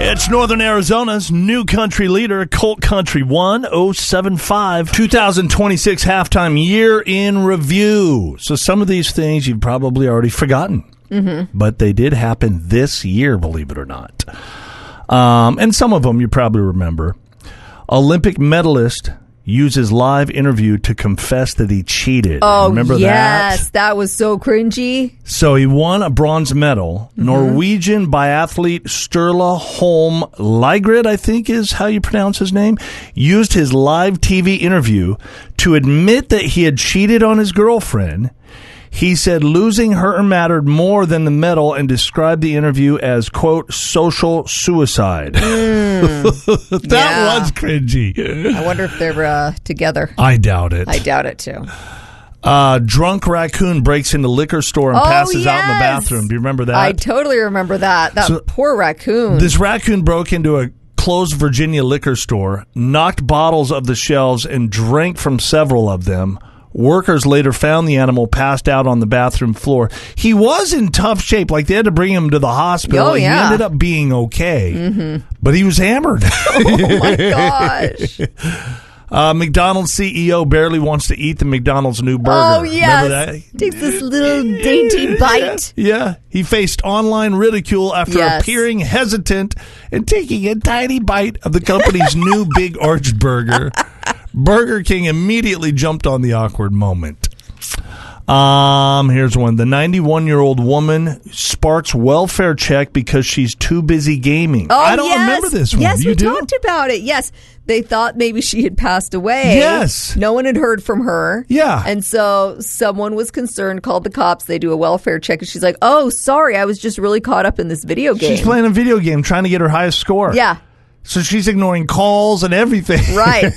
It's Northern Arizona's new country leader, Colt Country 1075, 2026 halftime year in review. So some of these things you've probably already forgotten, but they did happen this year, believe it or not. And some of them you probably remember. Olympic medalist uses live interview to confess that he cheated. Oh, remember yes. That was so cringy. So he won a bronze medal. Norwegian biathlete Sturla Holm Ligrid, I think is how you pronounce his name, used his live TV interview to admit that he had cheated on his girlfriend. He said losing her mattered more than the medal and described the interview as, quote, social suicide. That was cringy. I wonder if they're together. I doubt it. I doubt it, too. Drunk raccoon breaks into liquor store and passes out in the bathroom. Do you remember that? I totally remember that. That poor raccoon. This raccoon broke into a closed Virginia liquor store, knocked bottles of the shelves, and drank from several of them. Workers later found the animal passed out on the bathroom floor. He was in tough shape. Like, they had to bring him to the hospital. Oh, yeah. He ended up being okay, but he was hammered. Oh, my gosh. McDonald's CEO barely wants to eat the McDonald's new burger. Oh, yes. Remember that? Takes this little dainty bite. Yeah. He faced online ridicule after appearing hesitant and taking a tiny bite of the company's new Big Arch Burger. Burger King immediately jumped on the awkward moment. Here's one. The 91-year-old woman sparks welfare check because she's too busy gaming. Oh, I don't remember this one. Yes, you we do? talked about it. Yes. They thought maybe she had passed away. Yes. No one had heard from her. Yeah. And so someone was concerned, called the cops. They do a welfare check. And she's like, oh, sorry, I was just really caught up in this video game. She's playing a video game trying to get her highest score. Yeah. So she's ignoring calls and everything. Right.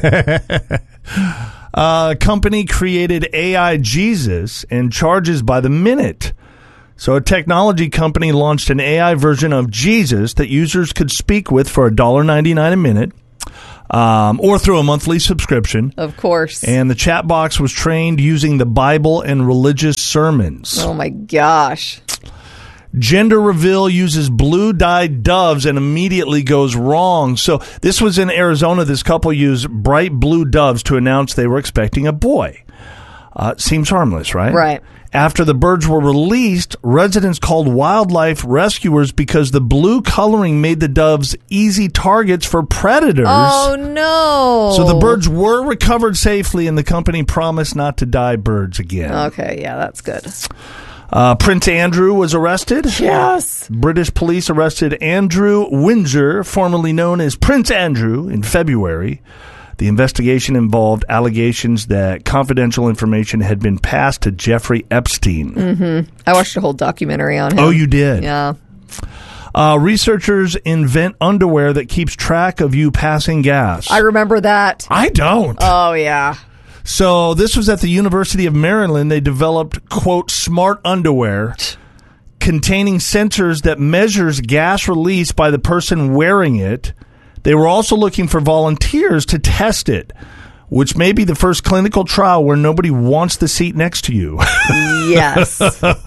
Company created AI Jesus and charges by the minute. So a technology company launched an AI version of Jesus that users could speak with for $1.99 a minute, or through a monthly subscription. Of course. And the chat box was trained using the Bible and religious sermons. Oh, my gosh. Gender reveal uses blue-dyed doves and immediately goes wrong. So this was in Arizona. This couple used bright blue doves to announce they were expecting a boy. Seems harmless, right? Right. After the birds were released, residents called wildlife rescuers because the blue coloring made the doves easy targets for predators. Oh, no. So the birds were recovered safely, and the company promised not to dye birds again. Okay, yeah, that's good. Prince Andrew was arrested. Yes. British police arrested Andrew Windsor, formerly known as Prince Andrew, in February. The investigation involved allegations that confidential information had been passed to Jeffrey Epstein. I watched a whole documentary on him. Oh, you did? Yeah. Researchers invent underwear that keeps track of you passing gas. I remember that. I don't. Oh, yeah. So this was at the University of Maryland. They developed, quote, smart underwear containing sensors that measures gas release by the person wearing it. They were also looking for volunteers to test it, which may be the first clinical trial where nobody wants the seat next to you. Yes.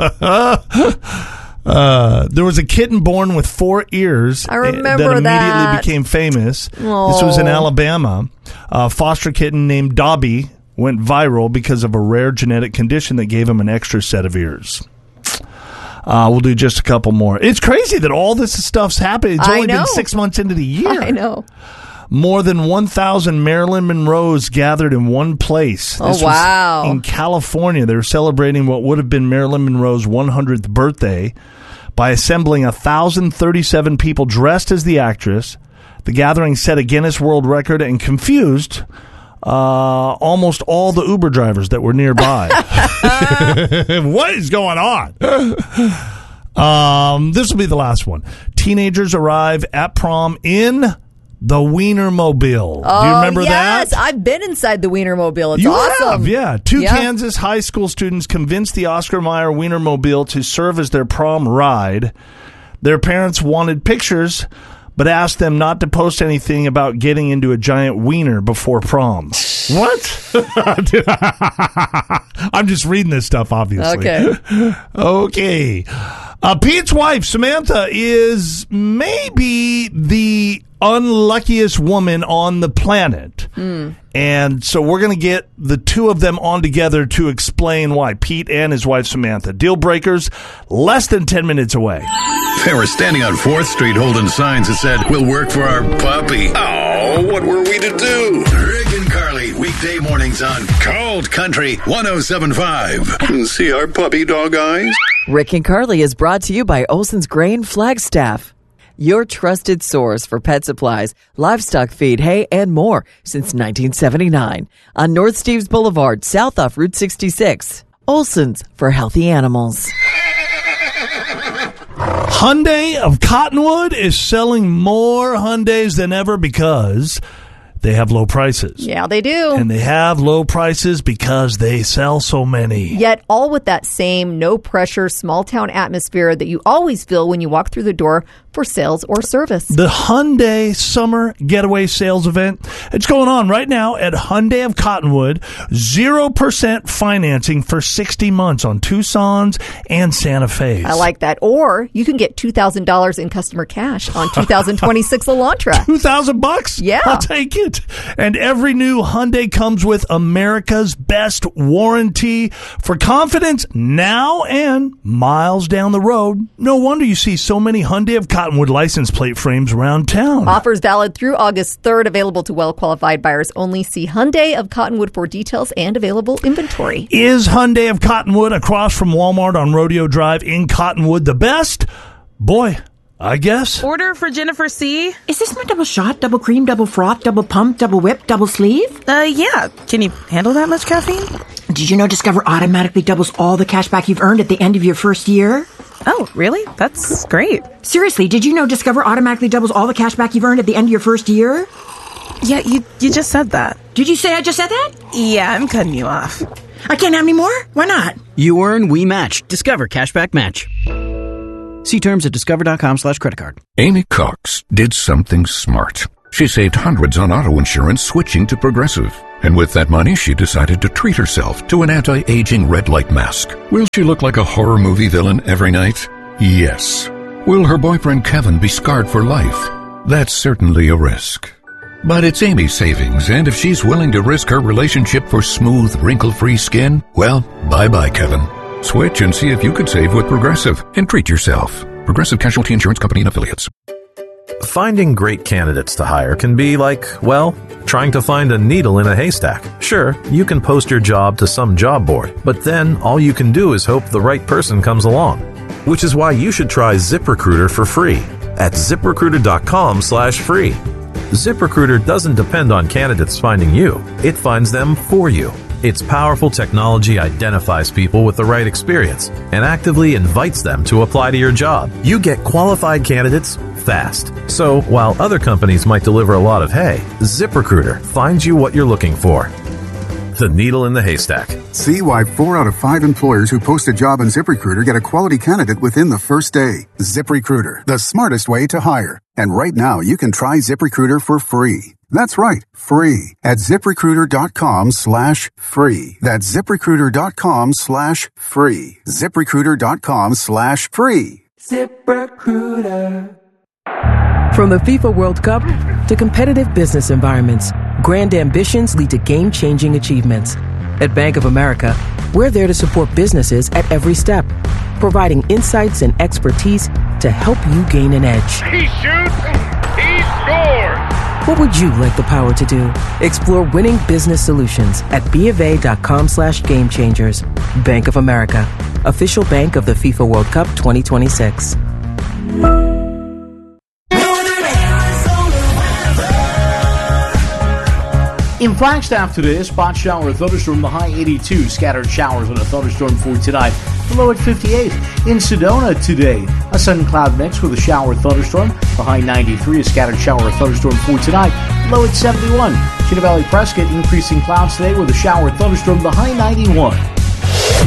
There was a kitten born with 4 ears. I remember that immediately that. became famous. Oh. This was in Alabama. A foster kitten named Dobby went viral because of a rare genetic condition that gave him an extra set of ears. We'll do just a couple more. It's crazy that all this stuff's happening. It's only been 6 months into the year. I know. More than 1,000 Marilyn Monroes gathered in one place. This wow. was in California. They were celebrating what would have been Marilyn Monroe's 100th birthday by assembling 1,037 people dressed as the actress. The gathering set a Guinness World Record and confused almost all the Uber drivers that were nearby. What is going on? This will be the last one. Teenagers arrive at prom in the Wienermobile. Do you remember that? Yes, I've been inside the Wienermobile. It's you awesome. Have, yeah. Two Kansas high school students convinced the Oscar Mayer Wienermobile to serve as their prom ride. Their parents wanted pictures, but asked them not to post anything about getting into a giant wiener before prom. What? I'm just reading this stuff, obviously. Okay. Okay. Pete's wife, Samantha, is maybe the unluckiest woman on the planet. And so we're going to get the two of them on together to explain why. Pete and his wife, Samantha. Deal breakers, less than 10 minutes away. They were standing on 4th Street holding signs that said, "We'll work for our puppy." Oh, what were we to do? Rick and Carly, weekday mornings on Cold Country 107.5. See our puppy dog eyes? Rick and Carly is brought to you by Olson's Grain Flagstaff, your trusted source for pet supplies, livestock feed, hay, and more since 1979. On North Steves Boulevard, south off Route 66. Olson's for healthy animals. Hyundai of Cottonwood is selling more Hyundais than ever because they have low prices. Yeah, they do. And they have low prices because they sell so many. Yet all with that same no-pressure, small-town atmosphere that you always feel when you walk through the door for sales or service. The Hyundai Summer Getaway Sales Event. It's going on right now at Hyundai of Cottonwood. 0% financing for 60 months on Tucson's and Santa Fe's. I like that. Or you can get $2,000 in customer cash on 2026 Elantra. $2,000? Yeah. I'll take it. And every new Hyundai comes with America's best warranty for confidence now and miles down the road. No wonder you see so many Hyundai of Cottonwood license plate frames around town. Offers valid through August 3rd, available to well-qualified buyers only. See Hyundai of Cottonwood for details and available inventory. Is Hyundai of Cottonwood across from Walmart on Rodeo Drive in Cottonwood the best? Boy, I guess. Order for Jennifer C. Is this my double shot, double cream, double froth, double pump, double whip, double sleeve? Yeah. Can you handle that much caffeine? Did you know Discover automatically doubles all the cash back you've earned at the end of your first year? Oh, really? That's great. Seriously, did you know Discover automatically doubles all the cash back you've earned at the end of your first year? Yeah, you just said that. Did you say I just said that? Yeah, I'm cutting you off. I can't have any more? Why not? You earn, we match. Discover Cashback Match. See terms at discover.com/creditcard. Amy Cox did something smart. She saved hundreds on auto insurance switching to Progressive. And with that money, she decided to treat herself to an anti-aging red light mask. Will she look like a horror movie villain every night? Yes. Will her boyfriend Kevin be scarred for life? That's certainly a risk. But it's Amy's savings, and if she's willing to risk her relationship for smooth, wrinkle-free skin, well, bye-bye, Kevin. Switch and see if you could save with Progressive and treat yourself. Progressive Casualty Insurance Company and Affiliates. Finding great candidates to hire can be like, well, trying to find a needle in a haystack. Sure, you can post your job to some job board, but then all you can do is hope the right person comes along. Which is why you should try ZipRecruiter for free at ZipRecruiter.com/free. ZipRecruiter doesn't depend on candidates finding you. It finds them for you. Its powerful technology identifies people with the right experience and actively invites them to apply to your job. You get qualified candidates fast. So while other companies might deliver a lot of hay, ZipRecruiter finds you what you're looking for. The needle in the haystack. See why 4 out of 5 employers who post a job on ZipRecruiter get a quality candidate within the first day. ZipRecruiter, the smartest way to hire. And right now, you can try ZipRecruiter for free. That's right, free at ZipRecruiter.com/free. That's ZipRecruiter.com/free. ZipRecruiter.com/free. ZipRecruiter. From the FIFA World Cup to competitive business environments, grand ambitions lead to game-changing achievements. At Bank of America, we're there to support businesses at every step, providing insights and expertise to help you gain an edge. He shoots, he scores! What would you like the power to do? Explore winning business solutions at BofA.com/gamechangers. Bank of America, official bank of the FIFA World Cup 2026. In Flagstaff today, a spot shower, thunderstorm, the high 82. Scattered showers and a thunderstorm for tonight, the low at 58. In Sedona today, a sun cloud mix with a shower, thunderstorm, the high 93. A scattered shower, thunderstorm for tonight, low at 71. Chino Valley Prescott, increasing clouds today with a shower, thunderstorm, the high 91.